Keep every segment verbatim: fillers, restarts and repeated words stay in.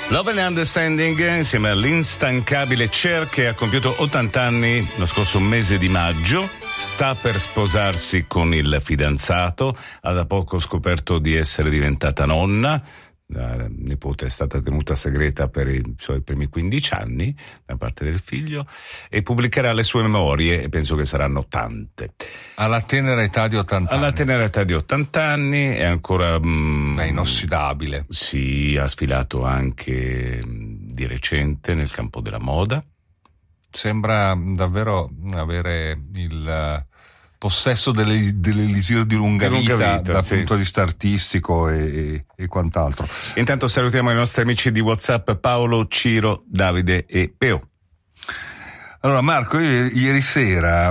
Love and Understanding insieme all'instancabile Cher, che ha compiuto ottanta anni lo scorso mese di maggio, sta per sposarsi con il fidanzato, ha da poco scoperto di essere diventata nonna. La nipote è stata tenuta segreta per i suoi primi quindici anni da parte del figlio, e pubblicherà le sue memorie, e penso che saranno tante. Alla tenera età di ottanta anni. Alla tenera età di ottanta anni, è ancora mm, è inossidabile. Sì, ha sfilato anche mm, di recente nel campo della moda. Sembra davvero avere il possesso delle, dell'elisir di lunga, di lunga vita, vita dal sì. punto di vista artistico e, e, e quant'altro. Intanto salutiamo i nostri amici di WhatsApp, Paolo, Ciro, Davide e Peo. Allora Marco, io, ieri sera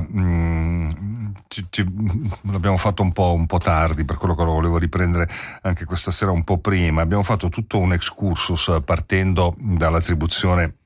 mh, ci, ci, l'abbiamo fatto un po', un po' tardi, per quello che lo volevo riprendere anche questa sera un po' prima. Abbiamo fatto tutto un excursus partendo dall'attribuzione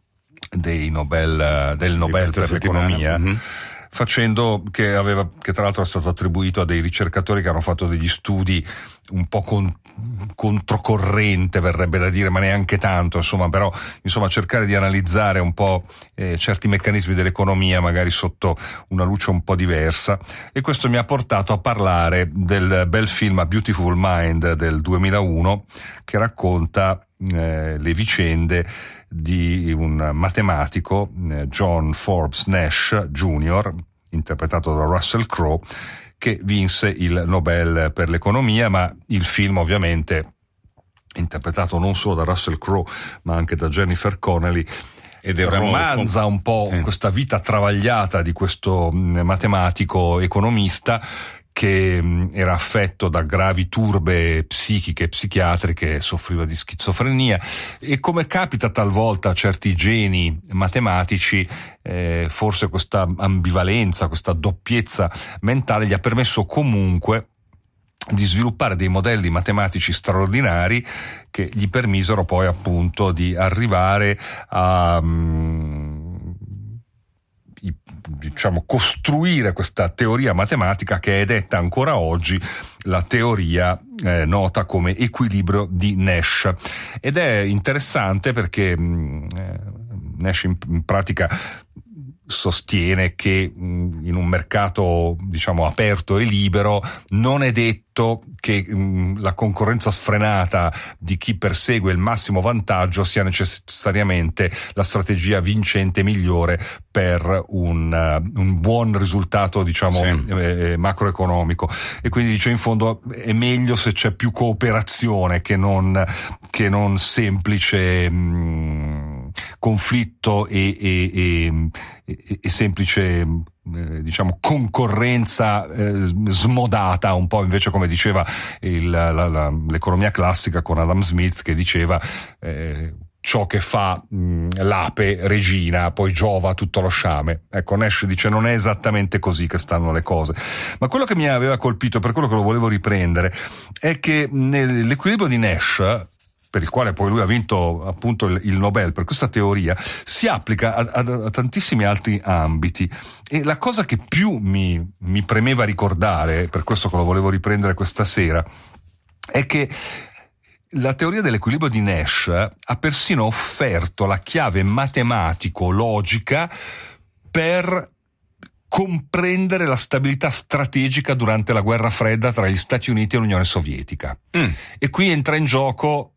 dei Nobel, del Nobel per settimana. l'economia. Mm-hmm. Facendo che aveva, che tra l'altro è stato attribuito a dei ricercatori che hanno fatto degli studi un po' con, controcorrente, verrebbe da dire, ma neanche tanto, insomma, però insomma cercare di analizzare un po' eh, certi meccanismi dell'economia magari sotto una luce un po' diversa, e questo mi ha portato a parlare del bel film A Beautiful Mind del duemilauno, che racconta eh, le vicende di un matematico, eh, John Forbes Nash Junior, interpretato da Russell Crowe, che vinse il Nobel per l'economia. Ma il film, ovviamente, interpretato non solo da Russell Crowe ma anche da Jennifer Connelly, ed è romanza un po' sì. questa vita travagliata di questo matematico economista che era affetto da gravi turbe psichiche e psichiatriche, soffriva di schizofrenia, e come capita talvolta a certi geni matematici, eh, forse questa ambivalenza, questa doppiezza mentale gli ha permesso comunque di sviluppare dei modelli matematici straordinari che gli permisero poi appunto di arrivare a um, diciamo costruire questa teoria matematica che è detta ancora oggi la teoria eh, nota come equilibrio di Nash. Ed è interessante perché mh, eh, Nash in, in pratica sostiene che mh, in un mercato diciamo aperto e libero non è detto che mh, la concorrenza sfrenata di chi persegue il massimo vantaggio sia necessariamente la strategia vincente migliore per un, uh, un buon risultato diciamo sì. eh, macroeconomico, e quindi dice in fondo è meglio se c'è più cooperazione che non, che non semplice mh, conflitto e, e, e, e, e semplice eh, diciamo concorrenza eh, smodata, un po' invece come diceva il, la, la, l'economia classica con Adam Smith, che diceva eh, ciò che fa mh, l'ape regina poi giova tutto lo sciame. Ecco, Nash dice non è esattamente così che stanno le cose. Ma quello che mi aveva colpito, per quello che lo volevo riprendere, è che nell'equilibrio di Nash, per il quale poi lui ha vinto appunto il, il Nobel per questa teoria, si applica a, a, a tantissimi altri ambiti. E la cosa che più mi, mi premeva ricordare, per questo che lo volevo riprendere questa sera, è che la teoria dell'equilibrio di Nash ha persino offerto la chiave matematico-logica per comprendere la stabilità strategica durante la guerra fredda tra gli Stati Uniti e l'Unione Sovietica. Mm. E qui entra in gioco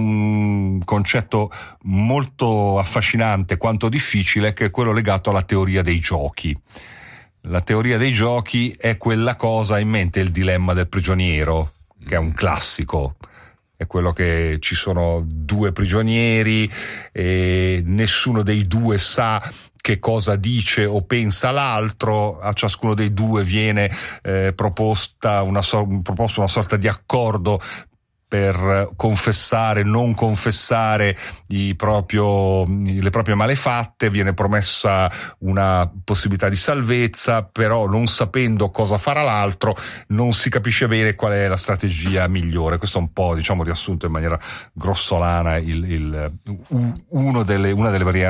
un concetto molto affascinante quanto difficile, che è quello legato alla teoria dei giochi. La teoria dei giochi è quella cosa, in mente il dilemma del prigioniero, che è un classico. È quello che ci sono due prigionieri e nessuno dei due sa che cosa dice o pensa l'altro, a ciascuno dei due viene eh, proposta una, so- proposta una sorta di accordo per confessare, non confessare i proprio, le proprie malefatte, viene promessa una possibilità di salvezza, però non sapendo cosa farà l'altro non si capisce bene qual è la strategia migliore. Questo è un po', diciamo, riassunto in maniera grossolana il, il, uno delle, una delle varianti